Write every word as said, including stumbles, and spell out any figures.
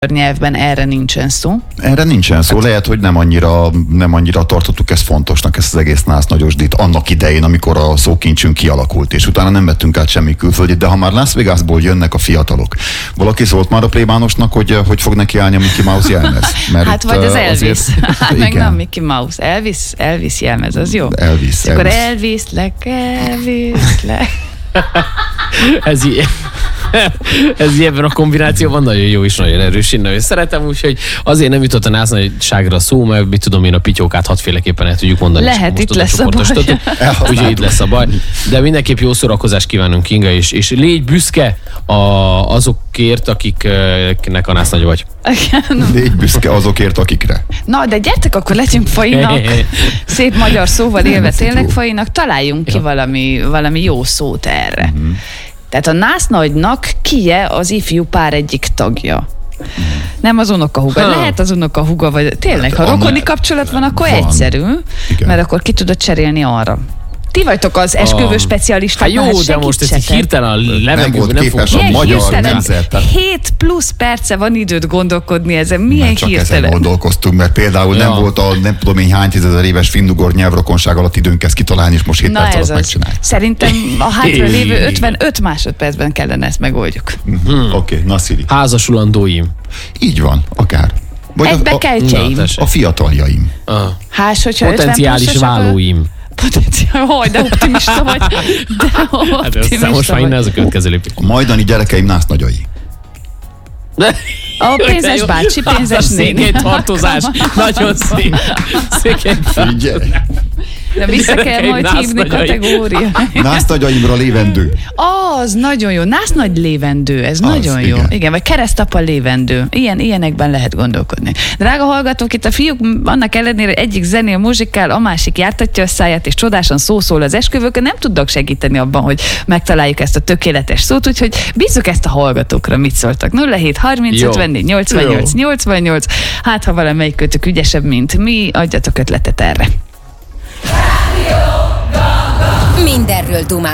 nyelvben erre nincsen szó. Erre nincsen szó, lehet, hogy nem annyira, nem annyira tartottuk ezt fontosnak, ezt az egész násznagyosdit annak idején, amikor a szókincsünk kialakult, és utána nem vettünk át semmi külföldit, de ha már Las Vegasból jönnek a fiatalok, valaki szólt már a plébánosnak, hogy hogy fog neki állni a Mickey Mouse jelmez? Mert hát vagy az Elvis. Azért, hát meg igen. nem Mickey Mouse. Elvis, Elvis jelmez, az jó. Elvis, és Elvis. akkor Elvis, le, Elvis, le. Ez ilyen. Ez ebben a kombinációban nagyon jó és nagyon erős, én nagyon szeretem, úgyhogy azért nem jutott a násznagyságra szó, mert mit tudom én, a pityókát hatféleképpen el tudjuk mondani. Lehet, itt lesz a baj. Úgyhogy itt lesz a baj. De mindenképp jó szórakozást kívánunk, Inga, és, és légy büszke a, azokért, akiknek a násznagy vagy. Légy büszke azokért, akikre. Na, de gyertek, akkor legyünk fainak. Szép magyar szóval élve tényleg fainak, találjunk ki ja. valami, valami jó szót erre. Uh-huh. Tehát a násznagynak kie az ifjú pár egyik tagja. Hmm. Nem az unokahuga. Ha. Lehet az unokahuga, vagy tényleg, ha rokoni kapcsolat van, akkor van. Egyszerű, igen. Mert akkor ki tudod cserélni arra. Ti vagytok az esküvő specialisták. Hát jó, de most ez hirtelen a levegőben nem képes a magyar nemzet. hét plusz perce van időt gondolkodni ezen. Milyen csak hirtelen? Ezen gondolkoztunk, mert például ja. nem volt a nem tudom én hány tízezer éves finnugor nyelvrokonság alatt időnk ezt kitalálni, és most hét perc alatt megcsináljuk. Szerintem a hátra lévő ötvenöt másodpercben kellene ezt megoldjuk. Mm-hmm. Oké, okay, na Szili. Házasulandóim. Így van, akár. Vagy egybekeltseim. A, a, a fiataljaim. Ah. Hás, hogyha potenciális válóim. Potenciál, hogy de optimista vagy. De optimista hát most már innen ez a következő lépés. A majdani gyerekeim násznagyai. A pénzes bácsi, pénzes néni. Székely tartozás. Nagyon szép. Székely tartozás. De vissza kell majd hívni kategória. Násznagyaimra lévendő. Az nagyon jó. Násznagy lévendő, ez az, nagyon jó. Igen. igen, vagy keresztapa lévendő. Ilyen, ilyenekben lehet gondolkodni. Drága hallgatók, itt a fiúk annak ellenére egyik zenél muzsikál, a másik jártatja a száját, és csodásan szószól az esküvőkön, nem tudnak segíteni abban, hogy megtaláljuk ezt a tökéletes szót, úgyhogy bízzuk ezt a hallgatókra, mit szóltak. nulla hét harminc ötvennégy nyolcvannyolc nyolcvannyolc. Hát, ha valamelyik kötök ügyesebb, mint mi, adjatok ötletet erre. Mindenről dumál.